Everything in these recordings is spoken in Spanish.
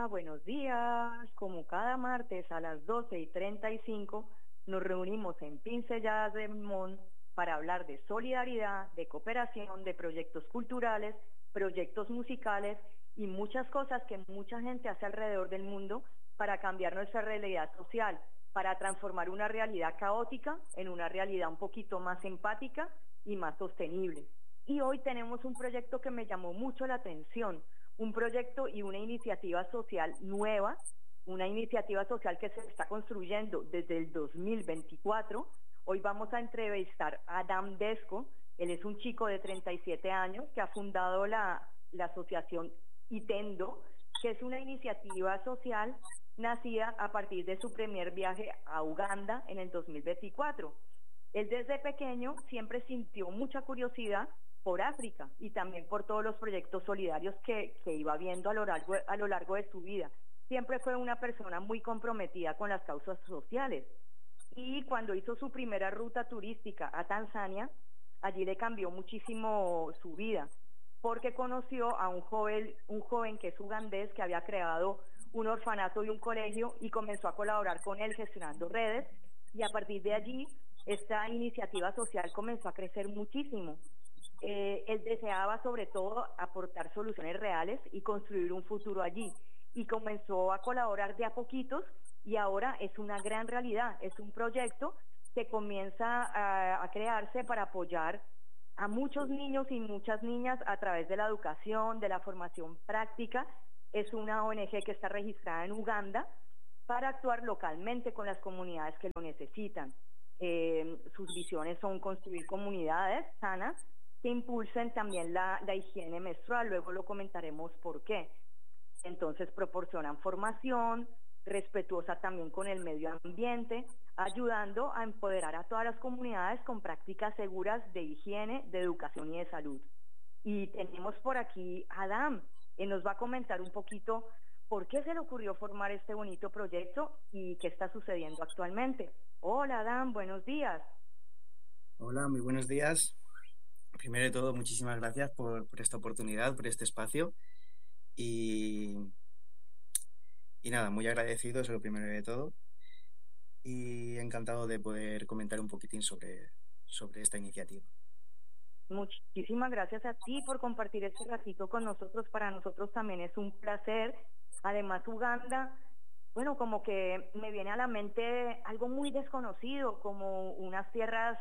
buenos días. Como cada martes a las 12:35 nos reunimos en Pincelladas del Mon para hablar de solidaridad, de cooperación, de proyectos culturales, proyectos musicales y muchas cosas que mucha gente hace alrededor del mundo para cambiar nuestra realidad social, para transformar una realidad caótica en una realidad un poquito más empática y más sostenible. Y hoy tenemos un proyecto que me llamó mucho la atención, un proyecto y una iniciativa social nueva, una iniciativa social que se está construyendo desde el 2024. Hoy vamos a entrevistar a Adam Desco. Él es un chico de 37 años que ha fundado la asociación Itendo, que es una iniciativa social nacida a partir de su primer viaje a Uganda en el 2024. Él desde pequeño siempre sintió mucha curiosidad por África y también por todos los proyectos solidarios que iba viendo a lo largo de su vida. Siempre fue una persona muy comprometida con las causas sociales. Y cuando hizo su primera ruta turística a Tanzania, allí le cambió muchísimo su vida, porque conoció a un joven que es ugandés, que había creado un orfanato y un colegio y comenzó a colaborar con él gestionando redes, y a partir de allí esta iniciativa social comenzó a crecer muchísimo. Él deseaba sobre todo aportar soluciones reales y construir un futuro allí, y comenzó a colaborar de a poquitos y ahora es una gran realidad, es un proyecto que comienza a crearse para apoyar a muchos niños y muchas niñas a través de la educación, de la formación práctica. Es una ONG que está registrada en Uganda para actuar localmente con las comunidades que lo necesitan. Sus visiones son construir comunidades sanas que impulsen también la higiene menstrual, luego lo comentaremos por qué. Entonces proporcionan formación respetuosa también con el medio ambiente, ayudando a empoderar a todas las comunidades con prácticas seguras de higiene, de educación y de salud. Y tenemos por aquí a Adam, nos va a comentar un poquito por qué se le ocurrió formar este bonito proyecto y qué está sucediendo actualmente. Hola Adam, buenos días. Hola, muy buenos días. Primero de todo, muchísimas gracias por esta oportunidad, por este espacio. Y, y nada, muy agradecido, eso es lo primero de todo. Y encantado de poder comentar un poquitín sobre esta iniciativa. Muchísimas gracias a ti por compartir este ratito con nosotros. Para nosotros también es un placer. Además, Uganda, bueno, como que me viene a la mente algo muy desconocido, como unas tierras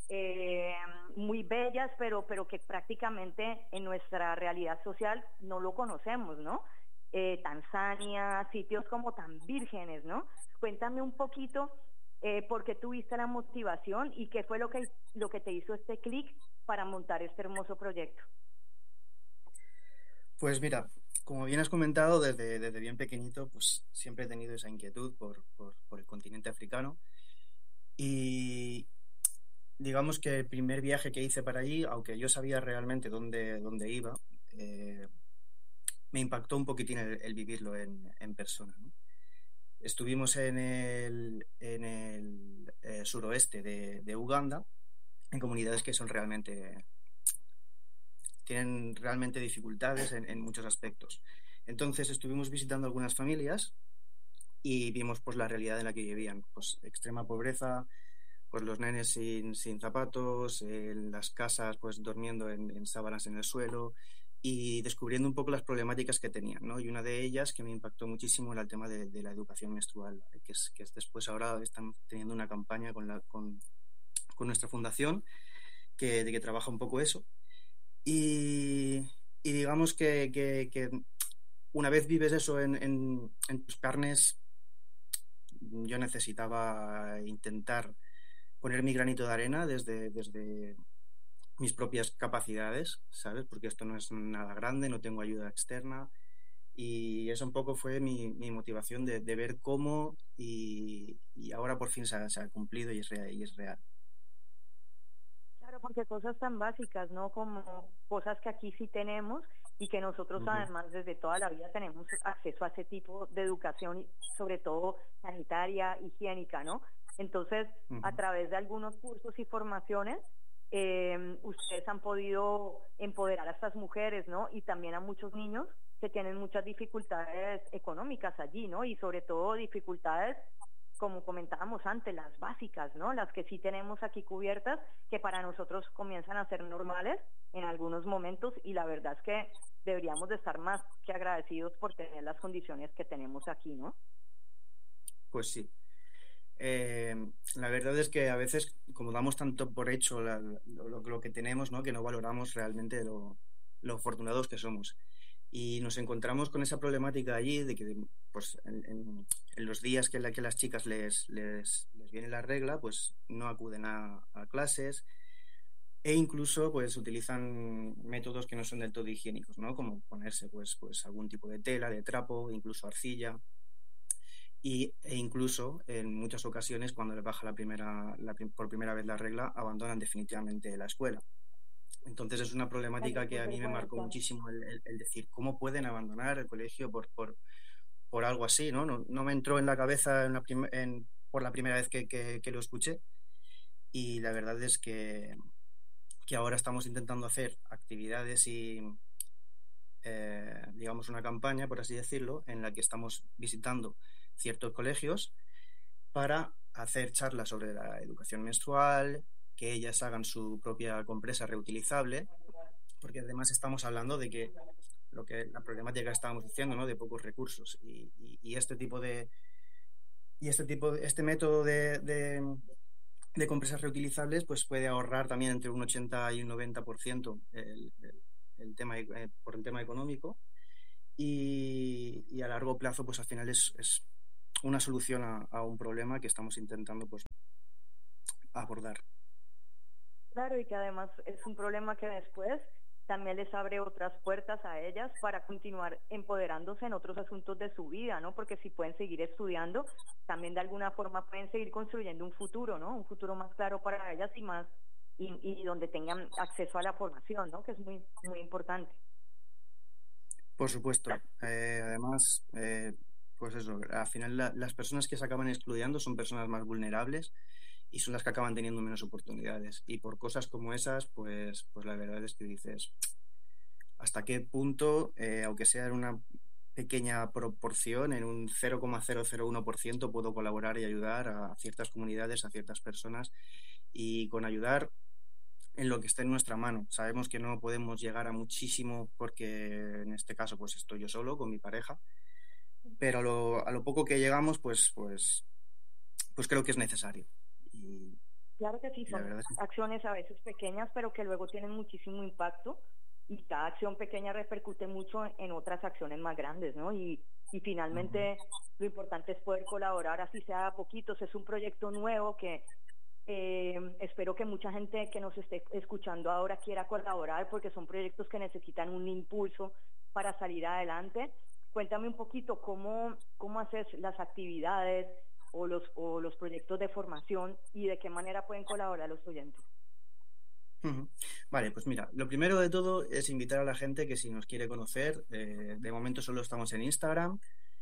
muy bellas, pero que prácticamente en nuestra realidad social no lo conocemos, ¿no? Tanzania, sitios como tan vírgenes, ¿no? Cuéntame un poquito por qué tuviste la motivación y qué fue lo que te hizo este clic para montar este hermoso proyecto. Pues mira, como bien has comentado, desde bien pequeñito, pues siempre he tenido esa inquietud por el continente africano. Y digamos que el primer viaje que hice para allí, aunque yo sabía realmente dónde iba, me impactó un poquitín el vivirlo en persona, ¿no? Estuvimos en el suroeste de Uganda, en comunidades que tienen realmente dificultades en muchos aspectos. Entonces estuvimos visitando algunas familias y vimos pues la realidad en la que vivían, pues extrema pobreza, pues los nenes sin zapatos, en las casas pues durmiendo en sábanas en el suelo y descubriendo un poco las problemáticas que tenían, ¿no? Y una de ellas que me impactó muchísimo era el tema de la educación menstrual, que es después ahora están teniendo una campaña con nuestra fundación que trabaja un poco eso. Y digamos que una vez vives eso en tus carnes, yo necesitaba intentar poner mi granito de arena desde mis propias capacidades, ¿sabes? Porque esto no es nada grande, no tengo ayuda externa. Y eso un poco fue mi motivación de ver cómo y ahora por fin se ha cumplido y es real. Claro, porque cosas tan básicas, ¿no? Como cosas que aquí sí tenemos y que nosotros Uh-huh. además desde toda la vida tenemos acceso a ese tipo de educación, sobre todo sanitaria, higiénica, ¿no? Entonces, a Uh-huh. través de algunos cursos y formaciones, ustedes han podido empoderar a estas mujeres, ¿no? Y también a muchos niños que tienen muchas dificultades económicas allí, ¿no? Y sobre todo dificultades, como comentábamos antes, las básicas, ¿no? Las que sí tenemos aquí cubiertas, que para nosotros comienzan a ser normales en algunos momentos, y la verdad es que deberíamos de estar más que agradecidos por tener las condiciones que tenemos aquí, ¿no? Pues sí. La verdad es que a veces, como damos tanto por hecho lo que tenemos, ¿no? Que no valoramos realmente lo afortunados que somos. Y nos encontramos con esa problemática allí de que pues, en los días que las chicas les viene la regla, pues no acuden a clases, e incluso pues utilizan métodos que no son del todo higiénicos, ¿no? Como ponerse pues algún tipo de tela, de trapo, incluso arcilla. E incluso en muchas ocasiones, cuando les baja por primera vez la regla, abandonan definitivamente la escuela. Entonces es una Ay, problemática es que a súper mí me marcó fuerte. muchísimo el decir cómo pueden abandonar el colegio por algo así, ¿no? No me entró en la cabeza por la primera vez que lo escuché, y la verdad es que ahora estamos intentando hacer actividades y, digamos, una campaña, por así decirlo, en la que estamos visitando ciertos colegios para hacer charlas sobre la educación menstrual, que ellas hagan su propia compresa reutilizable, porque además estamos hablando de que la problemática que estábamos diciendo, ¿no? De pocos recursos, y este método de compresas reutilizables pues puede ahorrar también entre un 80 y un 90% por el tema económico, y a largo plazo pues al final es una solución a un problema que estamos intentando pues abordar. Claro, y que además es un problema que después también les abre otras puertas a ellas para continuar empoderándose en otros asuntos de su vida, ¿no? Porque si pueden seguir estudiando, también de alguna forma pueden seguir construyendo un futuro, ¿no? Un futuro más claro para ellas y más, y donde tengan acceso a la formación, ¿no? Que es muy, muy importante. Por supuesto. Además, pues eso, al final las personas que se acaban excluyendo son personas más vulnerables y son las que acaban teniendo menos oportunidades. Y por cosas como esas, pues la verdad es que dices, ¿hasta qué punto, aunque sea en una pequeña proporción, en un 0,001%, puedo colaborar y ayudar a ciertas comunidades, a ciertas personas, y con ayudar en lo que esté en nuestra mano? Sabemos que no podemos llegar a muchísimo porque en este caso pues estoy yo solo con mi pareja, pero a lo poco que llegamos pues creo que es necesario. Y, Claro que sí, y la son verdad es que acciones a veces pequeñas, pero que luego tienen muchísimo impacto, y cada acción pequeña repercute mucho en otras acciones más grandes, ¿no? Y finalmente lo importante es poder colaborar, así sea a poquitos. Es un proyecto nuevo que espero que mucha gente que nos esté escuchando ahora quiera colaborar, porque son proyectos que necesitan un impulso para salir adelante. Cuéntame un poquito cómo haces las actividades o los proyectos de formación, y de qué manera pueden colaborar los oyentes. Ujú. Vale, pues mira, lo primero de todo es invitar a la gente que si nos quiere conocer, de momento solo estamos en Instagram,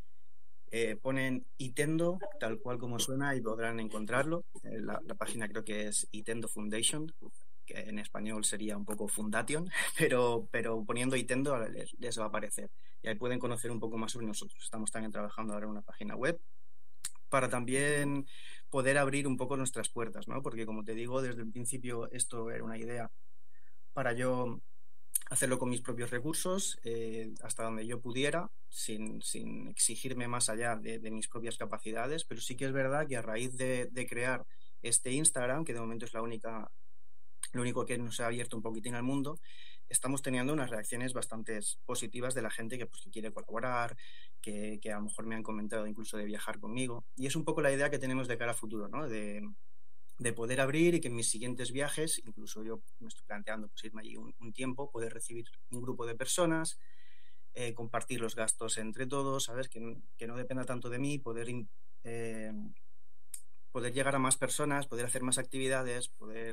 ponen Itendo, tal cual como suena, y podrán encontrarlo. La página creo que es Itendo Foundation, que en español sería un poco Fundation, pero poniendo Itendo les va a aparecer. Y ahí pueden conocer un poco más sobre nosotros. Estamos también trabajando ahora en una página web para también poder abrir un poco nuestras puertas, ¿no? Porque como te digo, desde el principio esto era una idea para yo hacerlo con mis propios recursos, hasta donde yo pudiera, sin exigirme más allá de mis propias capacidades, pero sí que es verdad que a raíz de crear este Instagram, que de momento es lo único que nos ha abierto un poquitín al mundo, estamos teniendo unas reacciones bastante positivas de la gente que quiere colaborar, que a lo mejor me han comentado incluso de viajar conmigo, y es un poco la idea que tenemos de cara a futuro, ¿no? De poder abrir, y que en mis siguientes viajes, incluso yo me estoy planteando pues, irme allí un tiempo, poder recibir un grupo de personas, compartir los gastos entre todos, ¿sabes? Que no dependa tanto de mí, eh, poder llegar a más personas, poder hacer más actividades,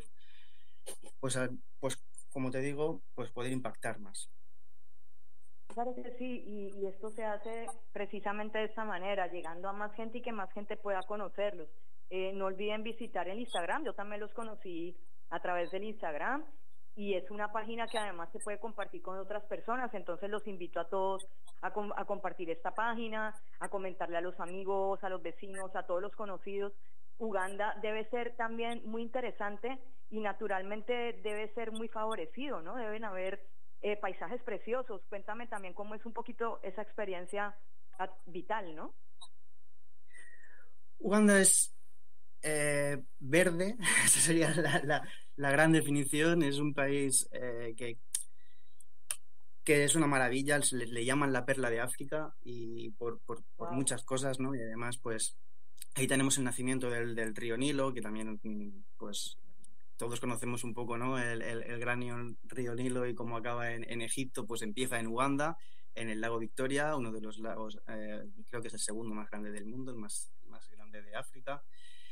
pues como te digo, pues poder impactar más. Claro que sí, y esto se hace precisamente de esta manera, llegando a más gente y que más gente pueda conocerlos. No olviden visitar el Instagram, yo también los conocí a través del Instagram, y es una página que además se puede compartir con otras personas, entonces los invito a todos a compartir esta página, a comentarle a los amigos, a los vecinos, a todos los conocidos. Uganda debe ser también muy interesante y naturalmente debe ser muy favorecido, ¿no? Deben haber paisajes preciosos. Cuéntame también cómo es un poquito esa experiencia vital, ¿no? Uganda es verde, esa sería la gran definición. Es un país que es una maravilla, le llaman la perla de África y por Wow. muchas cosas, ¿no? Y además, pues ahí tenemos el nacimiento del río Nilo, que también, pues todos conocemos un poco, ¿no? El gran río Nilo y cómo acaba en Egipto, pues empieza en Uganda, en el lago Victoria, uno de los lagos, creo que es el segundo más grande del mundo, el más grande de África.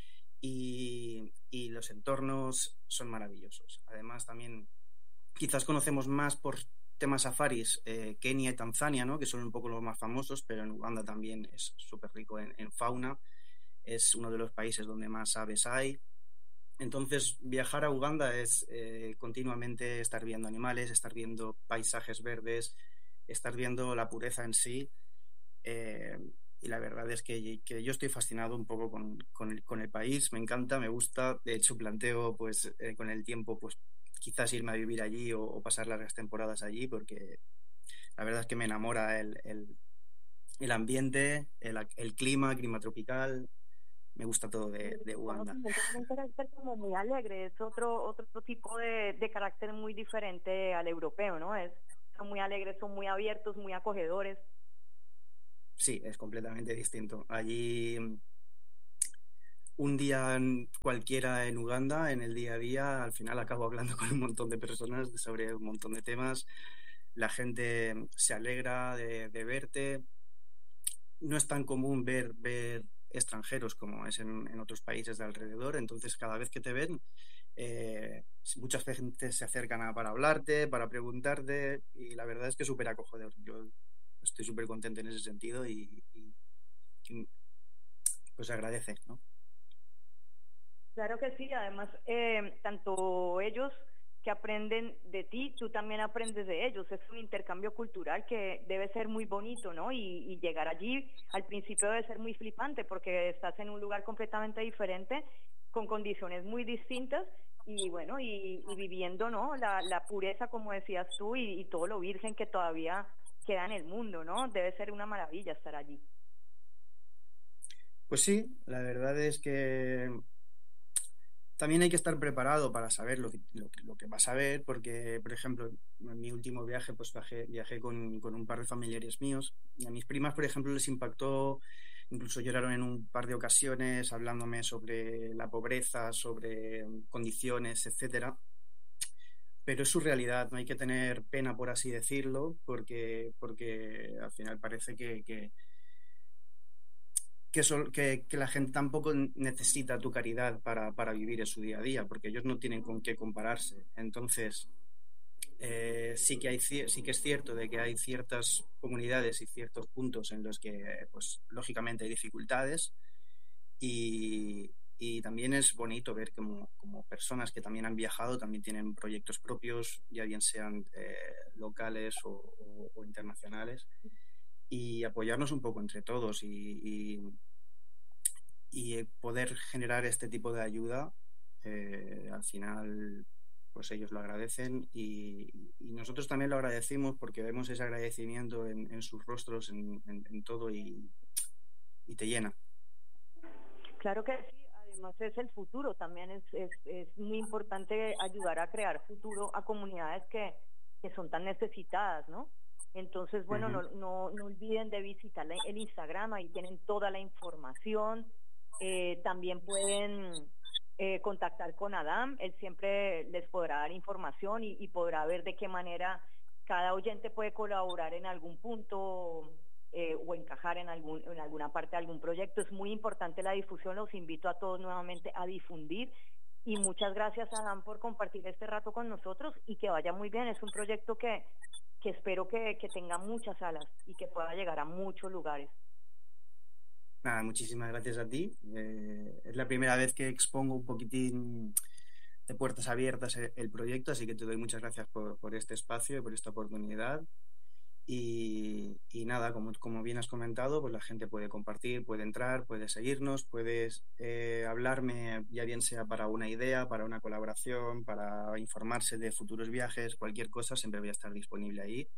Y los entornos son maravillosos. Además, también quizás conocemos más por temas safaris Kenia y Tanzania, ¿no? Que son un poco los más famosos, pero en Uganda también es súper rico en fauna. Es uno de los países donde más aves hay. Entonces, viajar a Uganda es continuamente estar viendo animales, estar viendo paisajes verdes, estar viendo la pureza en sí. eh, y la verdad es que yo estoy fascinado un poco con el país, me encanta, me gusta. De hecho, planteo, pues, con el tiempo, pues, quizás irme a vivir allí o pasar largas temporadas allí, porque la verdad es que me enamora el ambiente, el clima tropical. Me gusta todo de El cubano Uganda. también tiene un carácter como muy alegre, es otro tipo de carácter muy diferente al europeo, ¿no? Son muy alegres, son muy abiertos, muy acogedores. Sí, es completamente distinto. Allí un día cualquiera en Uganda, en el día a día, al final acabo hablando con un montón de personas sobre un montón de temas. La gente se alegra de verte. No es tan común ver extranjeros como es en otros países de alrededor, entonces cada vez que te ven, eh, mucha gente se acercan para hablarte, para preguntarte, y la verdad es que es súper acogedor. Yo estoy súper contento en ese sentido y, pues agradece, ¿no? Claro que sí, además, tanto ellos que aprenden de ti, tú también aprendes de ellos. Es un intercambio cultural que debe ser muy bonito, ¿no? Y llegar allí al principio debe ser muy flipante porque estás en un lugar completamente diferente, con condiciones muy distintas y bueno, y viviendo, ¿no? La pureza, como decías tú, y todo lo virgen que todavía queda en el mundo, ¿no? Debe ser una maravilla estar allí. Pues sí, la verdad es que también hay que estar preparado para saber lo que vas a ver, porque, por ejemplo, en mi último viaje, pues viajé con un par de familiares míos, y a mis primas, por ejemplo, les impactó, incluso lloraron en un par de ocasiones hablándome sobre la pobreza, sobre condiciones, etcétera. Pero es su realidad, no hay que tener pena, por así decirlo, porque al final parece que la gente tampoco necesita tu caridad para vivir en su día a día, porque ellos no tienen con qué compararse. Entonces, sí que es cierto de que hay ciertas comunidades y ciertos puntos en los que, pues, lógicamente hay dificultades y también es bonito ver como personas que también han viajado también tienen proyectos propios, ya bien sean locales o internacionales, y apoyarnos un poco entre todos y poder generar este tipo de ayuda, al final, pues ellos lo agradecen y nosotros también lo agradecimos porque vemos ese agradecimiento en sus rostros, en todo y te llena. Claro que sí, además es el futuro, también es muy importante ayudar a crear futuro a comunidades que son tan necesitadas, ¿no? Entonces, bueno, Ujú. no olviden de visitar el Instagram, ahí tienen toda la información. También pueden contactar con Adam, él siempre les podrá dar información y podrá ver de qué manera cada oyente puede colaborar en algún punto o encajar en alguna parte de algún proyecto. Es muy importante la difusión, los invito a todos nuevamente a difundir y muchas gracias Adam por compartir este rato con nosotros y que vaya muy bien. Es un proyecto que espero que tenga muchas alas y que pueda llegar a muchos lugares. Nada, muchísimas gracias a ti. Es la primera vez que expongo un poquitín de puertas abiertas el proyecto, así que te doy muchas gracias por este espacio y por esta oportunidad. Y nada, como bien has comentado, pues la gente puede compartir, puede entrar, puede seguirnos, puedes hablarme, ya bien sea para una idea, para una colaboración, para informarse de futuros viajes, cualquier cosa, siempre voy a estar disponible ahí.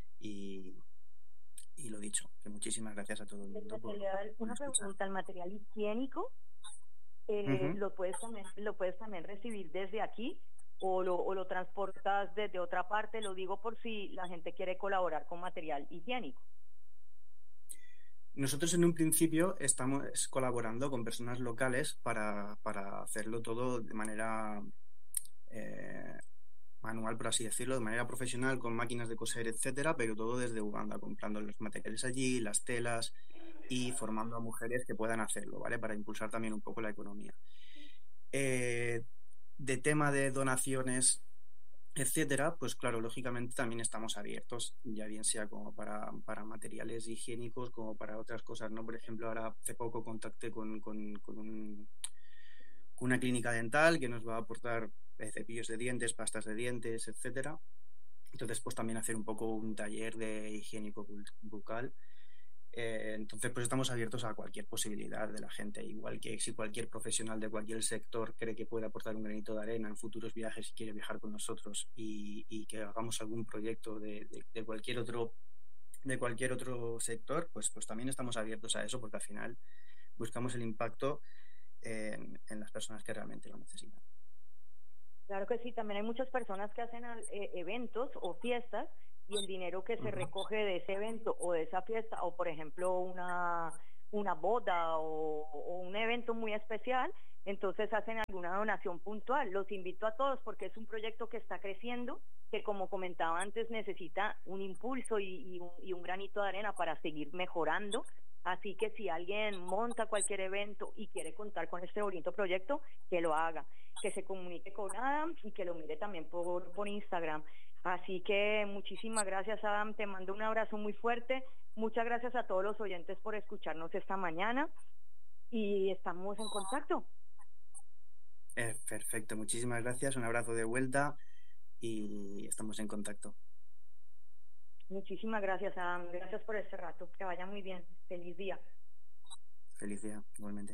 Y lo dicho, que muchísimas gracias a todo el mundo por Una escuchar. pregunta, ¿el material higiénico Ujú. lo puedes también recibir desde aquí o lo transportas desde otra parte? Lo digo por si la gente quiere colaborar con material higiénico. Nosotros en un principio estamos colaborando con personas locales para hacerlo todo de manera eh, manual, por así decirlo, de manera profesional, con máquinas de coser, etcétera, pero todo desde Uganda, comprando los materiales allí, las telas y formando a mujeres que puedan hacerlo, ¿vale? Para impulsar también un poco la economía. Eh, de tema de donaciones, etcétera, pues claro, lógicamente también estamos abiertos, ya bien sea como para materiales higiénicos, como para otras cosas, ¿no? Por ejemplo, ahora hace poco contacté con una clínica dental que nos va a aportar cepillos de dientes, pastas de dientes, etcétera. Entonces, pues también hacer un poco un taller de higiénico bucal. Entonces, pues estamos abiertos a cualquier posibilidad de la gente, igual que si cualquier profesional de cualquier sector cree que puede aportar un granito de arena en futuros viajes y quiere viajar con nosotros y que hagamos algún proyecto de cualquier otro sector, pues también estamos abiertos a eso porque al final buscamos el impacto en las personas que realmente lo necesitan. Claro que sí, también hay muchas personas que hacen eventos o fiestas y el dinero que se Uh-huh. recoge de ese evento o de esa fiesta, o por ejemplo una boda o un evento muy especial, entonces hacen alguna donación puntual. Los invito a todos porque es un proyecto que está creciendo, que como comentaba antes necesita un impulso y un granito de arena para seguir mejorando. Así que si alguien monta cualquier evento y quiere contar con este bonito proyecto, que lo haga, que se comunique con Adam y que lo mire también por Instagram. Así que muchísimas gracias, Adam, te mando un abrazo muy fuerte. Muchas gracias a todos los oyentes por escucharnos esta mañana y estamos en contacto. Perfecto, muchísimas gracias, un abrazo de vuelta y estamos en contacto. Muchísimas gracias, Adam. Gracias por este rato. Que vaya muy bien. Feliz día. Feliz día, igualmente.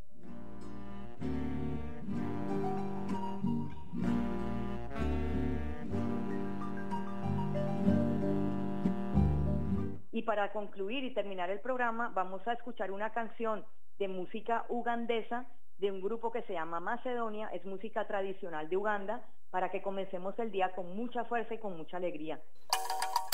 Y para concluir y terminar el programa, vamos a escuchar una canción de música ugandesa de un grupo que se llama Macedonia, es música tradicional de Uganda, para que comencemos el día con mucha fuerza y con mucha alegría.